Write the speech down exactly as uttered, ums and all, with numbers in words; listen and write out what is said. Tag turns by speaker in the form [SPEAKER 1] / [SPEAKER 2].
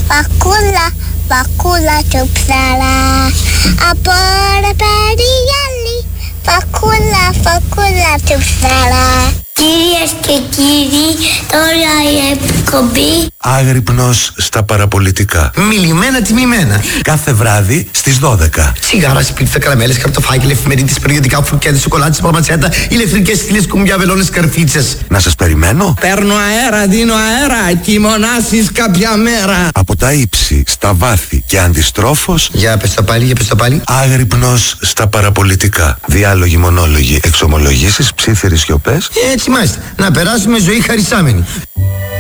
[SPEAKER 1] Φακούλα, φακούλα του ψαρά. Από ρε περιγιάλι. Φακούλα, φακούλα του ψαρά. Κυρίες και κύριοι, τώρα η εκπομπή
[SPEAKER 2] Άγρυπνος στα παραπολιτικά.
[SPEAKER 3] Μιλημένα τιμημένα.
[SPEAKER 2] Κάθε βράδυ στις δώδεκα.
[SPEAKER 3] Τσιγάρα, σπίτια, καραμέλες, καρτοφάγγελ, εφημερίδες, περιοδικά, φουρκέτες, σοκολάτες, παλματσέτα, ηλεκτρικές στήλες, κουμπιά, βελόνες, καρφίτσες.
[SPEAKER 2] Να σας περιμένω.
[SPEAKER 4] Παίρνω αέρα, δίνω αέρα κι μονάσεις κάποια μέρα.
[SPEAKER 2] Από τα ύψη, στα βάθη και αντιστρόφως.
[SPEAKER 3] Για πες τα πάλι, για πες τα πάλι.
[SPEAKER 2] Άγρυπνος στα παραπολιτικά. Διάλογοι, μονόλογοι, εξομολογήσεις, ψίθυρες σιωπές.
[SPEAKER 3] Έτσι μάλιστα. Να περάσουμε ζωή χαρισάμενη.